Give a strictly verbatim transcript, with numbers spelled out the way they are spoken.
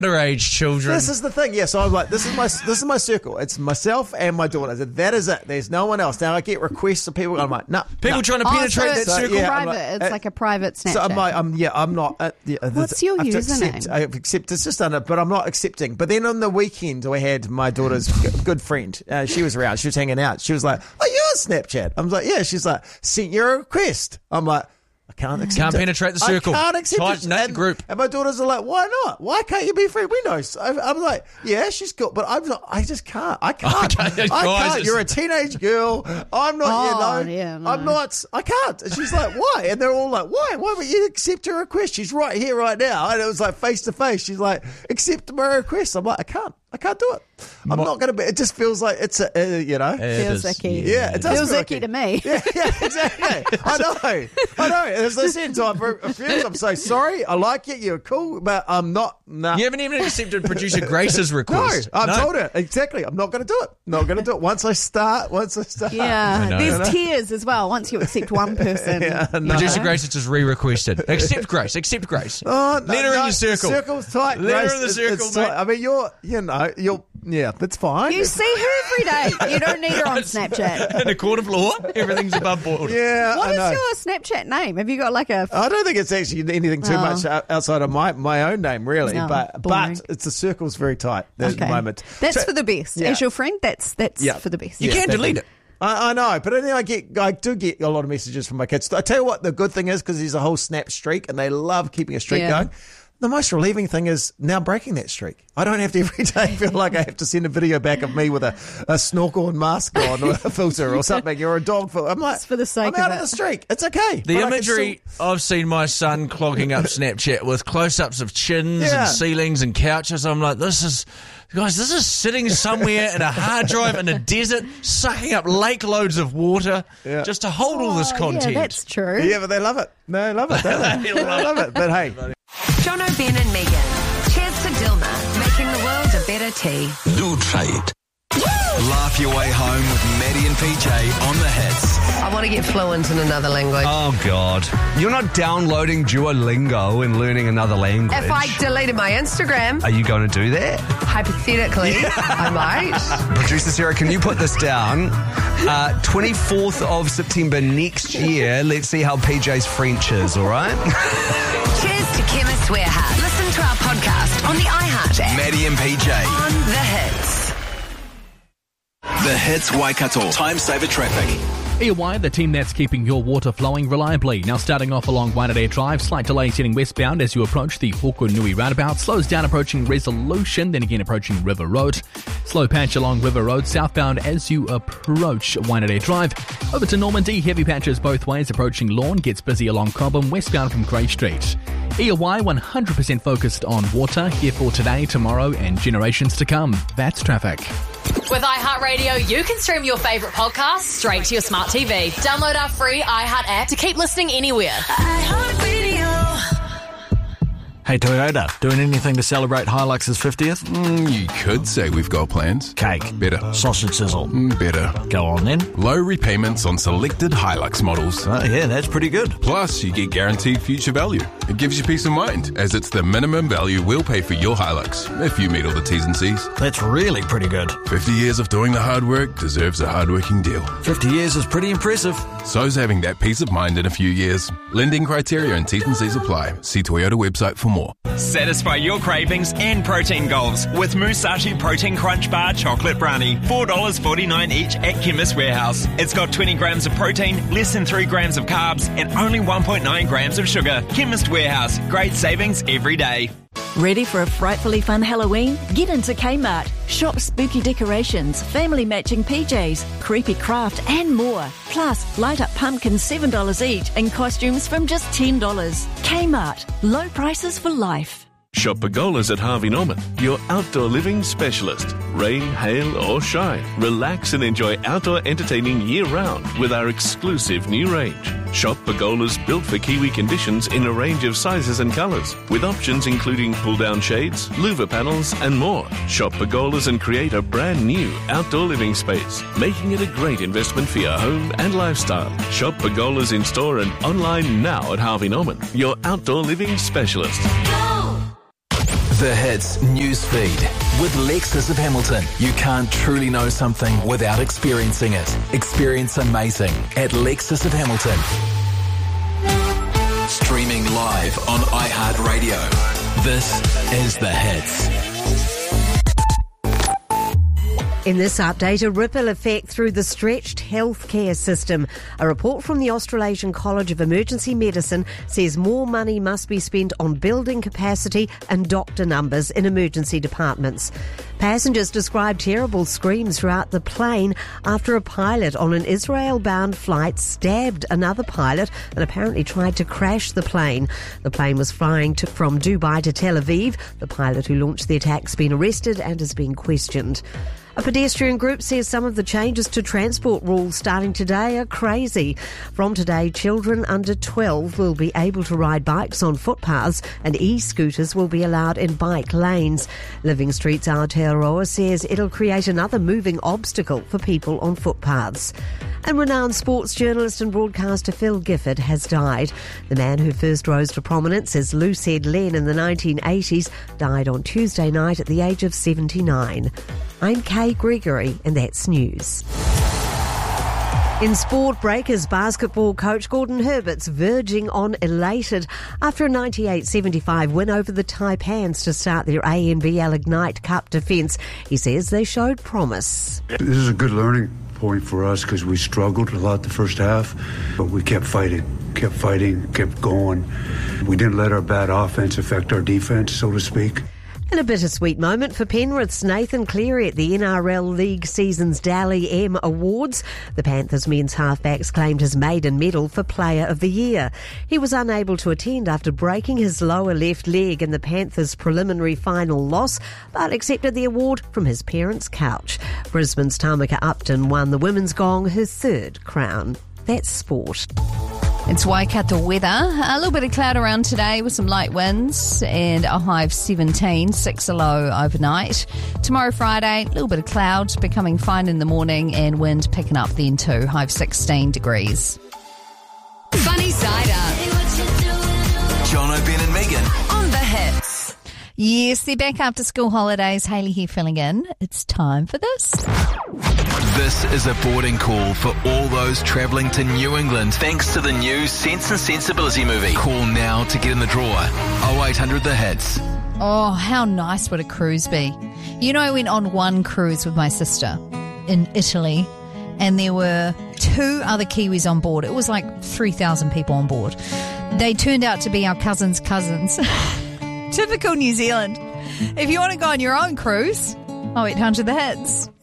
underage children. This is the thing. Yeah, so I'm like, this is my this is my circle. It's myself and my daughters. That is it. There's no one else. Now I get requests of people. I'm like, no. People no. trying to Oh, penetrate so that it's circle. yeah, private. like, it's uh, like a private Snapchat. So I'm like, I'm yeah, I'm not. Uh, yeah, What's your I have to username? Accept, I have accept, it's just done it, but I'm not accepting. But then on the weekend, I had my daughter's g- good friend. Uh, she was around. She was hanging out. She was like, "Oh, you're on Snapchat." I was like, "Yeah." She's like, "Sent you a request." I'm like, I can't accept Can't it. penetrate the circle. I can't accept Tight it. knit And, group. and my daughters are like, why not? Why can't you be free? We know. So I'm like, yeah, she's cool, but I'm not. I just can't. I can't. Okay, I guys, can't. You're a teenage girl. I'm not. Oh, you know. yeah, no. I'm not. I can't. And she's like, why? And they're all like, why? Why would you accept her request? She's right here, right now. And it was like face to face. She's like, accept my request. I'm like, I can't. I can't do it. I'm Mo- not going to be. It just feels like it's a, uh, you know. It Feels is. icky. Yeah, it does Feels feel icky icky. to me. Yeah, yeah, exactly. I know. I know. As I said, so I'm, I'm so sorry. I like you. You're cool, but I'm not. Nah. You haven't even accepted producer Grace's No, request. I've told her. Exactly. I'm not going to do it. Not going to do it. Once I start, once I start. Yeah, know. there's You know? tiers as well. Once you accept one person, Yeah, no. Producer Grace has just re-requested. Accept Grace. Accept Grace. Oh, no, Let her no, in your circle. The circle's tight. Let her Grace. in the It's- circle, it's mate. tight. I mean, you're, you know, you're, yeah, that's fine. you see her every day. You don't need her on Snapchat. In a court of law, everything's above board. Yeah, What I is know. your Snapchat name? Have you got like a? I don't think it's actually anything too Oh. much o- outside of my, my own name, really. No, but boring. but it's the circle's very tight at the moment. That's So- for the best. Yeah. As your friend, that's that's Yeah. for the best. You Yeah, can thank delete you. it. I, I know, but then I get, I do get a lot of messages from my kids. I tell you what, the good thing is because there's a whole Snap streak, and they love keeping a streak Yeah. going. The most relieving thing is now breaking that streak. I don't have to every day feel like I have to send a video back of me with a, a snorkel and mask on or a filter or something or a dog filter. I'm like, It's for the sake I'm out of of it. the streak. It's okay. The But I can imagery, still- I've seen my son clogging up Snapchat with close-ups of chins Yeah. and ceilings and couches. I'm like, this is, guys, this is sitting somewhere in a hard drive in a desert, sucking up lake loads of water Yeah. just to hold all this Oh, content. Yeah, that's true. Yeah, but they love it. They love it, don't they? they love it. But hey, Jono, Ben and Megan. Cheers to Dilma, making the world a better tea. Lutrate. Laugh your way home with Maddie and P J on the hits. I want to get fluent in another language. Oh, God. You're not downloading Duolingo and learning another language. If I deleted my Instagram, Are you going to do that? hypothetically, I might. Producer Sarah, can you put this down? Uh, twenty-fourth of September next year. Let's see how P J's French is, all right? Cheers to Chemist Warehouse. Listen to our podcast on the iHeart app. Maddie and P J. On the hits. The Hits Waikato. Time saver traffic. E Y, the team that's keeping your water flowing reliably. Now starting off along Waitanere Drive, slight delays heading westbound as you approach the Hokonui roundabout. Slows down approaching Resolution, then again approaching River Road. Slow patch along River Road southbound as you approach Waitanere Drive. Over to Normandy, heavy patches both ways approaching Lawn. Gets busy along Cobham, westbound from Grey Street. E Y, one hundred percent focused on water, here for today, tomorrow and generations to come. That's traffic. With iHeartRadio, you can stream your favourite podcasts straight to your smart T V. Download our free iHeart app to keep listening anywhere. Hey Toyota, doing anything to celebrate Hilux's fiftieth? Mm, you could say we've got plans. Cake. Better. Sausage sizzle. Mm, better. Go on then. Low repayments on selected Hilux models. Oh yeah, that's pretty good. Plus, you get guaranteed future value. It gives you peace of mind, as it's the minimum value we'll pay for your Hilux, if you meet all the T's and C's. That's really pretty good. fifty years of doing the hard work deserves a hard-working deal. fifty years is pretty impressive. So's having that peace of mind in a few years. Lending criteria and T's and C's apply. See Toyota website for more. Satisfy your cravings and protein goals with Musashi Protein Crunch Bar Chocolate Brownie. four dollars forty-nine each at Chemist Warehouse. It's got twenty grams of protein, less than three grams of carbs, and only one point nine grams of sugar. Chemist Warehouse. Great savings every day. Ready for a frightfully fun Halloween? Get into Kmart. Shop spooky decorations, family matching P Js, creepy craft and more. Plus, light up pumpkins seven dollars each and costumes from just ten dollars. Kmart. Low prices for life. Shop Pergolas at Harvey Norman, your outdoor living specialist. Rain, hail or shine, relax and enjoy outdoor entertaining year-round with our exclusive new range. Shop Pergolas built for Kiwi conditions in a range of sizes and colours, with options including pull-down shades, louver panels and more. Shop Pergolas and create a brand new outdoor living space, making it a great investment for your home and lifestyle. Shop Pergolas in store and online now at Harvey Norman, your outdoor living specialist. The Hits news feed with Lexus of Hamilton. You can't truly know something without experiencing it. Experience amazing at Lexus of Hamilton. Streaming live on iHeartRadio. This is The Hits. In this update, a ripple effect through the stretched healthcare system. A report from the Australasian College of Emergency Medicine says more money must be spent on building capacity and doctor numbers in emergency departments. Passengers described terrible screams throughout the plane after a pilot on an Israel-bound flight stabbed another pilot and apparently tried to crash the plane. The plane was flying to, from Dubai to Tel Aviv. The pilot who launched the attack has been arrested and is being questioned. A pedestrian group says some of the changes to transport rules starting today are crazy. From today, children under twelve will be able to ride bikes on footpaths and e-scooters will be allowed in bike lanes. Living Street's Aotearoa says it'll create another moving obstacle for people on footpaths. And renowned sports journalist and broadcaster Phil Gifford has died. The man who first rose to prominence as Loosehead Len in the nineteen eighties died on Tuesday night at the age of seventy-nine. I'm Kay Gregory, and that's news. In sport, Breakers basketball coach Gordon Herbert's verging on elated after a ninety-eight seventy-five win over the Taipans to start their A N B L Ignite Cup defence. He says they showed promise. This is a good learning point for us because we struggled a lot the first half, but we kept fighting, kept fighting, kept going. We didn't let our bad offense affect our defence, so to speak. And a bittersweet moment for Penrith's Nathan Cleary at the N R L League season's Dally M Awards. The Panthers men's halfbacks claimed his maiden medal for Player of the Year. He was unable to attend after breaking his lower left leg in the Panthers' preliminary final loss, but accepted the award from his parents' couch. Brisbane's Tamika Upton won the women's gong, her third crown. That's sport. It's Waikato weather. A little bit of cloud around today with some light winds and a high of seventeen, six a low overnight. Tomorrow, Friday, a little bit of cloud, becoming fine in the morning and wind picking up then too, high of sixteen degrees. Funny Side Up. John O'Ben and Megan On The Hits. Yes, they're back after school holidays. Hayley here filling in. It's time for this. This is a boarding call for all those travelling to New England thanks to the new Sense and Sensibility movie. Call now to get in the draw. oh eight hundred the hits. Oh, how nice would a cruise be? You know, I went on one cruise with my sister in Italy and there were two other Kiwis on board. It was like three thousand people on board. They turned out to be our cousins' cousins. Typical New Zealand. If you want to go on your own cruise, oh eight hundred the hits.